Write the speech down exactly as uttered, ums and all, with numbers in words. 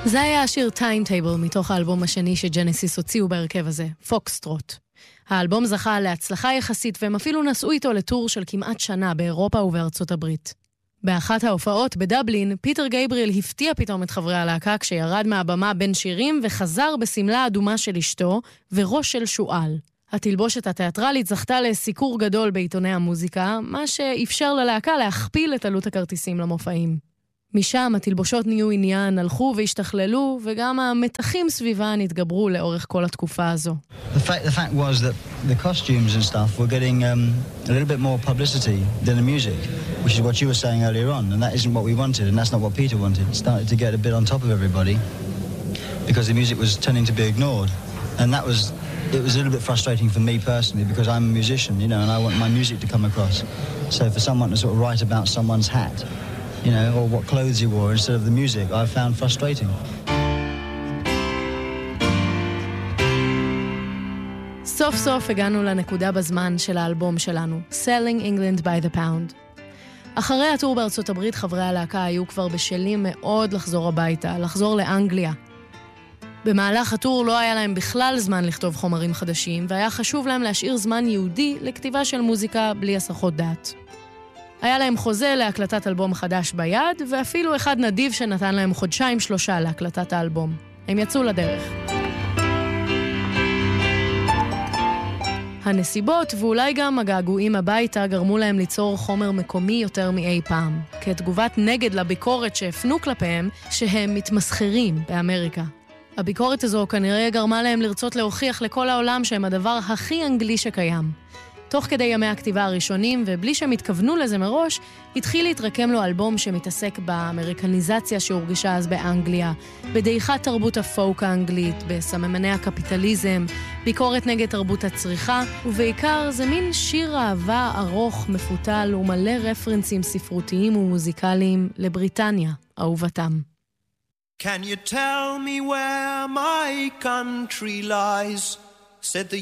זה היה השיר טיימטייבל מתוך האלבום השני שג'נסיס הוציאו בהרכב הזה, פוקסטרוט. האלבום זכה להצלחה יחסית והם אפילו נסעו איתו לטור של כמעט שנה באירופה ובארצות הברית. באחת ההופעות בדבלין, פיטר גייבריאל הפתיע פתאום את חברי הלהקה כשירד מהבמה בין שירים וחזר בסמלה אדומה של אשתו וראש של שואל. התלבושת התיאטרלית זכתה לסיקור גדול בעיתוני המוזיקה, מה שאפשר ללהקה להכפיל את עלות הכרטיסים למופעים. משם התלבושות נהיו עניין, הלכו והשתכללו, וגם המתחים סביבן התגברו לאורך כל התקופה הזו. The fact, the fact was that the costumes and stuff were getting um, a little bit more publicity than the music, which is what you were saying earlier on, and that isn't what we wanted, and that's not what Peter wanted. It started to get a bit on top of everybody, because the music was turning to be ignored, and that was, it was a little bit frustrating for me personally, because I'm a musician, you know, and I want my music to come across. So for someone to sort of write about someone's hat, you know, or what clothes he wore instead of the music, I found frustrating. סוף סוף הגענו לנקודה בזמן של האלבום שלנו, Selling England by the Pound. אחרי הטור בארצות הברית, חברי הלהקה היו כבר בשלים מאוד לחזור הביתה, לחזור לאנגליה. במהלך הטור לא היה להם בכלל זמן לכתוב חומרים חדשים, והיה חשוב להם להשאיר זמן יהודי לכתיבה של מוזיקה בלי הסחות דעת. היה להם חוזה להקלטת אלבום חדש ביד, ואפילו אחד נדיב שנתן להם חודשיים שלושה להקלטת האלבום. הם יצאו לדרך. הנסיבות ואולי גם הגעגועים הביתה גרמו להם ליצור חומר מקומי יותר מאי פעם, כתגובת נגד לביקורת שהפנו כלפיהם שהם מתמסחרים באמריקה. הביקורת הזו כנראה גרמה להם לרצות להוכיח לכל העולם שהם הדבר הכי אנגלי שקיים. תוך כדי ימי הכתיבה הראשונים, ובלי שהם התכוונו לזה מראש, התחיל להתרקם לו אלבום שמתעסק באמריקניזציה שהורגשה אז באנגליה, בדעיכת תרבות הפוק האנגלית, בסממני הקפיטליזם, ביקורת נגד תרבות הצריכה, ובעיקר זה מין שיר אהבה ארוך, מפותל ומלא רפרנסים ספרותיים ומוזיקליים לבריטניה, אהובתם. Can you tell me where my country lies? Said the